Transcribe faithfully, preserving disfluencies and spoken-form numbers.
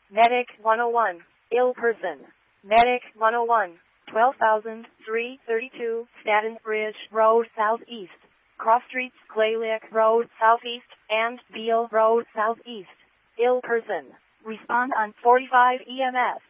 Medic one oh one, ill person. Medic one oh one, twelve thousand three hundred thirty-two, Staten Bridge Road Southeast, Cross Streets, Claylick Road Southeast, and Beale Road Southeast. Ill person. Respond on forty-five E M S.